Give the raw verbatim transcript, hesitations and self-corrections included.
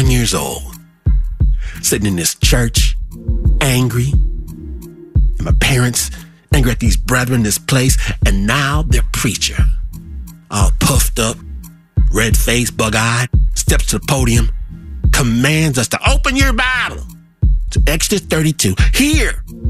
nine years old, sitting in this church, angry. And my parents angry at these brethren, this place. And now their preacher, all puffed up, red-faced, bug-eyed, steps to the podium, commands us to open your Bible to Exodus thirty-two. Here